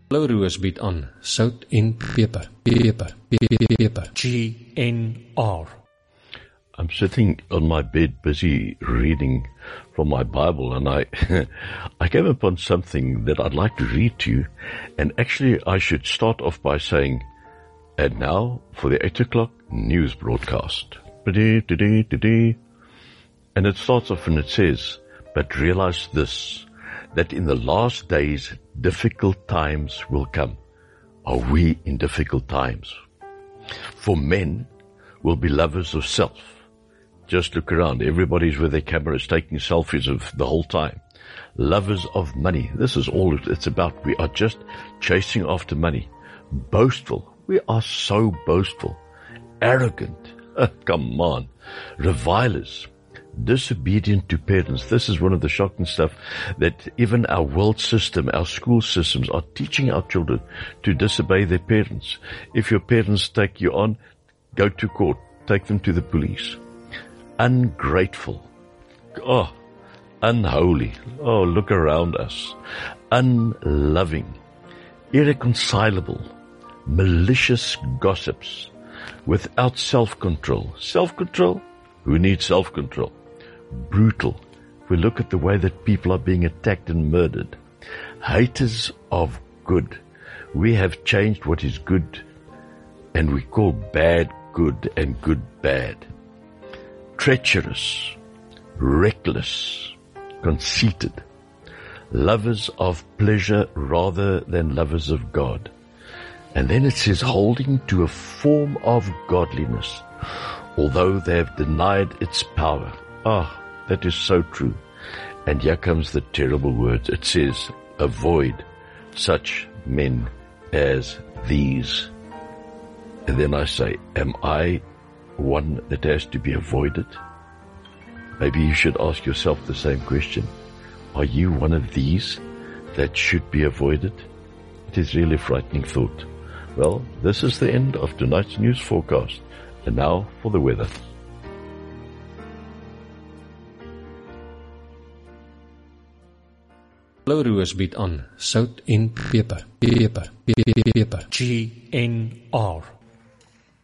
Blou Roos bied aan sout en peper. Peper. GNR. I'm sitting on my bed busy reading from my Bible, and I came upon something that I'd like to read to you. And actually I should start off by saying, and now for the 8 o'clock news broadcast. And it starts off and it says, but realize this, that in the last days difficult times will come. Are we in difficult times? For men will be lovers of self. Just look around. Everybody's with their cameras taking selfies of the whole time. Lovers of money. This is all it's about. We are just chasing after money. Boastful. We are so boastful. Arrogant. Come on. Revilers. Disobedient to parents. This is one of the shocking stuff, that even our world system, our school systems are teaching our children to disobey their parents. If your parents take you on, go to court. Take them to the police. Ungrateful. Oh, unholy. Oh, look around us. Unloving. Irreconcilable. Malicious gossips. Without self-control. Self-control? Who needs self-control? Brutal. If we look at the way that people are being attacked and murdered. Haters of good. We have changed what is good, and we call bad good and good bad. Treacherous. Reckless. Conceited. Lovers of pleasure rather than lovers of God. And then it says, holding to a form of godliness, although they have denied its power. That is so true. And here comes the terrible words. It says, avoid such men as these. And then I say, am I one that has to be avoided? Maybe you should ask yourself the same question. Are you one of these that should be avoided? It is really a frightening thought. Well, this is the end of tonight's news forecast. And now for the weather. Blou Roos bied aan sout en peper. Peper. GNR.